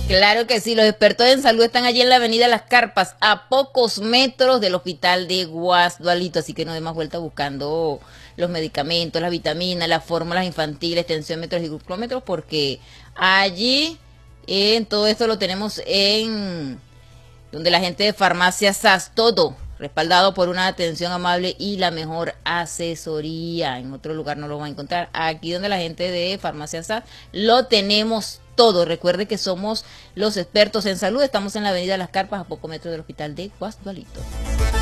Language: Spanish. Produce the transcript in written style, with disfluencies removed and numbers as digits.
Claro que sí, los expertos en salud están allí en la avenida Las Carpas, a pocos metros del hospital de Guasdualito, así que no dé más vuelta buscando los medicamentos, las vitaminas, las fórmulas infantiles, tensiómetros y glucómetros, porque allí en todo esto lo tenemos en donde la gente de Farmacia SAS, todo respaldado por una atención amable y la mejor asesoría. En otro lugar no lo van a encontrar. Aquí donde la gente de Farmacia SAS lo tenemos todo. Recuerde que somos los expertos en salud. Estamos en la avenida Las Carpas, a pocos metros del hospital de Guasdualito.